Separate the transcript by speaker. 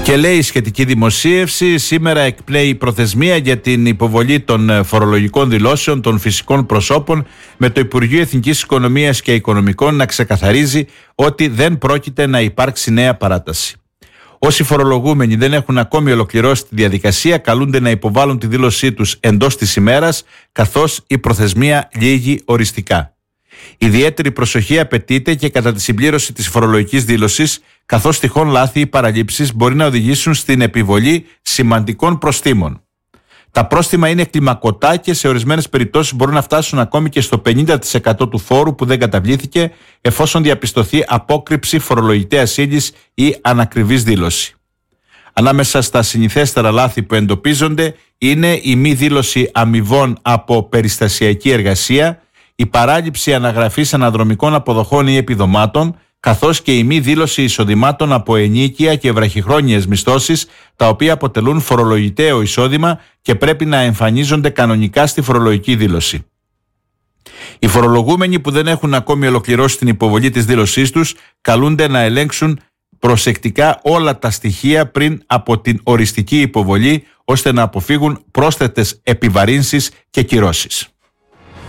Speaker 1: Και λέει η σχετική δημοσίευση, σήμερα εκπνέει η προθεσμία για την υποβολή των φορολογικών δηλώσεων των φυσικών προσώπων, με το Υπουργείο Εθνικής Οικονομίας και Οικονομικών να ξεκαθαρίζει ότι δεν πρόκειται να υπάρξει νέα παράταση. Όσοι φορολογούμενοι δεν έχουν ακόμη ολοκληρώσει τη διαδικασία, καλούνται να υποβάλουν τη δήλωσή τους εντός της ημέρας, καθώς η προθεσμία λήγει οριστικά. Ιδιαίτερη προσοχή απαιτείται και κατά τη συμπλήρωση της φορολογικής δήλωσης, καθώς τυχόν λάθη ή παραλήψεις μπορεί να οδηγήσουν στην επιβολή σημαντικών προστίμων. Τα πρόστιμα είναι κλιμακωτά και σε ορισμένες περιπτώσεις μπορούν να φτάσουν ακόμη και στο 50% του φόρου που δεν καταβλήθηκε, εφόσον διαπιστωθεί απόκρυψη φορολογητέας ύλης ή ανακριβής δήλωση. Ανάμεσα στα συνηθέστερα λάθη που εντοπίζονται είναι η μη δήλωση αμοιβών από περιστασιακή εργασία, η παράληψη αναγραφής αναδρομικών αποδοχών ή επιδομάτων, καθώς και η μη δήλωση εισοδημάτων από ενίκεια και βραχυχρόνιες μισθώσεις, τα οποία αποτελούν φορολογητέο εισόδημα και πρέπει να εμφανίζονται κανονικά στη φορολογική δήλωση. Οι φορολογούμενοι που δεν έχουν ακόμη ολοκληρώσει την υποβολή της δήλωσής τους καλούνται να ελέγξουν προσεκτικά όλα τα στοιχεία πριν από την οριστική υποβολή, ώστε να αποφύγουν πρόσθετες επιβαρύνσεις και κυρώσεις.